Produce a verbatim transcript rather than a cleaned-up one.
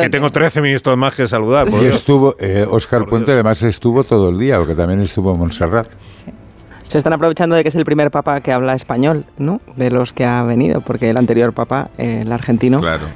que tengo trece ministros más que saludar. Y estuvo, eh, Óscar Puente además estuvo todo el día, porque también estuvo en Montserrat. Sí. Se están aprovechando de que es el primer papa que habla español, ¿no? De los que ha venido, porque el anterior papa, eh, el argentino, claro.